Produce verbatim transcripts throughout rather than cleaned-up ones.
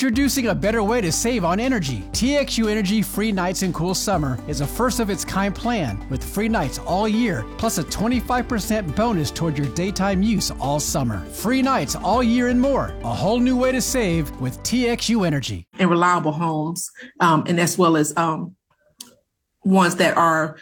Introducing a better way to save on energy. T X U Energy Free Nights and Cool Summer is a first-of-its-kind plan with free nights all year, plus a twenty-five percent bonus toward your daytime use all summer. Free nights all year and more. A whole new way to save with T X U Energy. And reliable homes, um, and as well as um, ones that are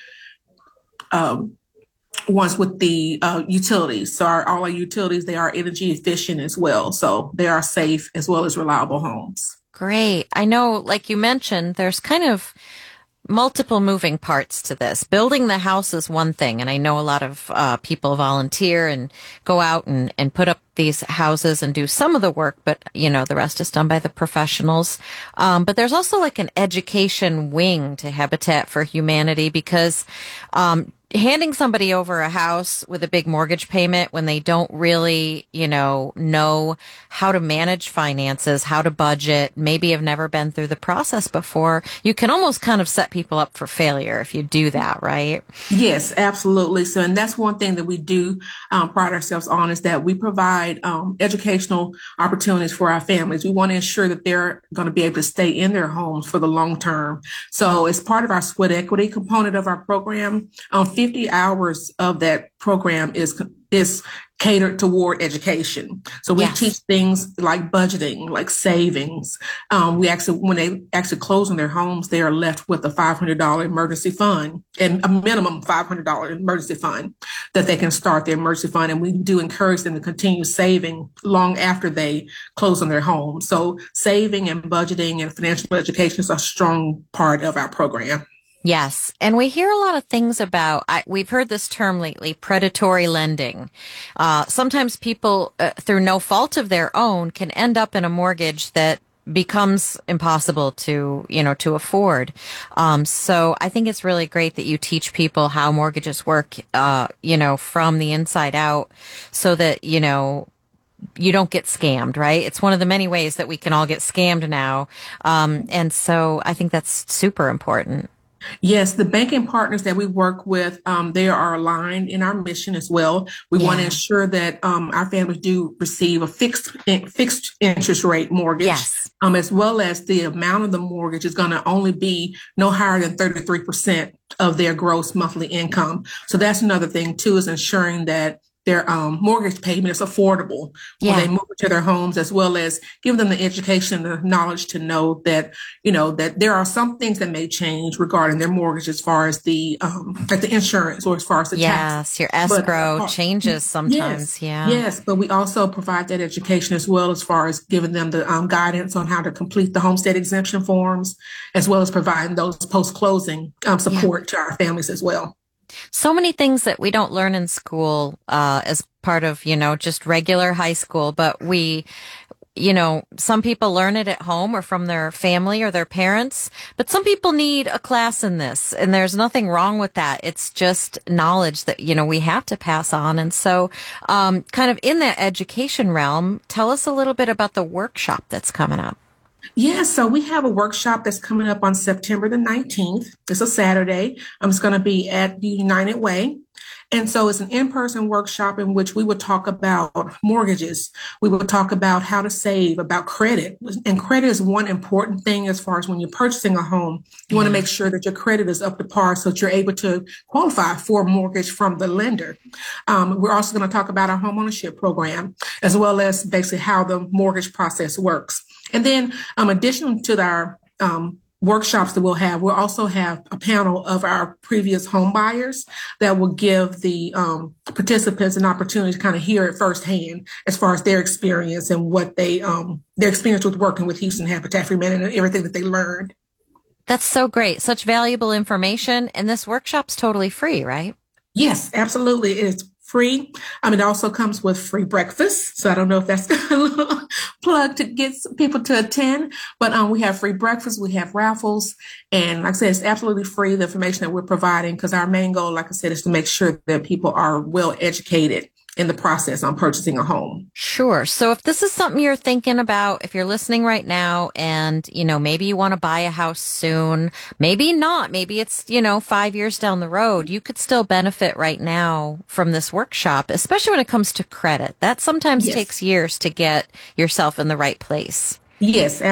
um, ones with the uh, utilities. So our, all our utilities, they are energy efficient as well. So they are safe as well as reliable homes. Great. I know, like you mentioned, there's kind of multiple moving parts to this. Building the house is one thing, and I know a lot of uh, people volunteer and go out and, and put up these houses and do some of the work, but, you know, the rest is done by the professionals. Um, but there's also like an education wing to Habitat for Humanity because um, handing somebody over a house with a big mortgage payment when they don't really, you know, know how to manage finances, how to budget, maybe have never been through the process before, you can almost kind of set people up for failure if you do that, right? Yes, absolutely. So, and that's one thing that we do um, pride ourselves on is that we provide um, educational opportunities for our families. We want to ensure that they're going to be able to stay in their homes for the long term. So as part of our sweat equity component of our program, um, fifty hours of that program is is catered toward education. So we yes. teach things like budgeting, like savings. Um, we actually, when they actually close on their homes, they are left with a five hundred dollars emergency fund and a minimum five hundred dollars emergency fund that they can start their emergency fund. And we do encourage them to continue saving long after they close on their home. So saving and budgeting and financial education is a strong part of our program. Yes. And we hear a lot of things about, I, we've heard this term lately, predatory lending. Uh, sometimes people, uh, through no fault of their own, can end up in a mortgage that becomes impossible to, you know, to afford. Um, so I think it's really great that you teach people how mortgages work, uh, you know, from the inside out so that, you know, you don't get scammed, right? It's one of the many ways that we can all get scammed now. Um, and so I think that's super important. Yes, the banking partners that we work with, um, they are aligned in our mission as well. We yeah. want to ensure that um, our families do receive a fixed fixed interest rate mortgage, yes. um, as well as the amount of the mortgage is going to only be no higher than thirty-three percent of their gross monthly income. So that's another thing, too, is ensuring that their um, mortgage payment is affordable when yeah. they move into their homes, as well as give them the education and the knowledge to know that, you know, that there are some things that may change regarding their mortgage as far as the, um, like the insurance or as far as the yes, tax. Your escrow but, uh, changes sometimes. Yes, yeah. Yes. But we also provide that education as well as far as giving them the um, guidance on how to complete the homestead exemption forms, as well as providing those post-closing um, support yeah. to our families as well. So many things that we don't learn in school uh, as part of, you know, just regular high school, but we, you know, some people learn it at home or from their family or their parents, but some people need a class in this, and there's nothing wrong with that. It's just knowledge that, you know, we have to pass on. And so um, kind of in that education realm, tell us a little bit about the workshop that's coming up. Yeah, so we have a workshop that's coming up on September the nineteenth. It's a Saturday. Um, it's going to be at the United Way. And so it's an in-person workshop in which we would talk about mortgages. We would talk about how to save, about credit. And credit is one important thing as far as when you're purchasing a home. You want to make sure that your credit is up to par so that you're able to qualify for a mortgage from the lender. Um, we're also going to talk about our homeownership program, as well as basically how the mortgage process works. And then, um, additional to our um, workshops that we'll have, we'll also have a panel of our previous home buyers that will give the um, participants an opportunity to kind of hear it firsthand as far as their experience and what they, um, their experience with working with Houston Habitat for Humanity and everything that they learned. That's so great. Such valuable information. And this workshop's totally free, right? Yes, absolutely. It's free. Um, it also comes with free breakfast. So I don't know if that's a little plug to get people to attend, but um, we have free breakfast, we have raffles, and like I said, it's absolutely free, the information that we're providing, because our main goal, like I said, is to make sure that people are well educated in the process on purchasing a home. Sure. So if this is something you're thinking about, if you're listening right now and, you know, maybe you want to buy a house soon, maybe not, maybe it's, you know, five years down the road, you could still benefit right now from this workshop, especially when it comes to credit. That sometimes yes. takes years to get yourself in the right place. Yes,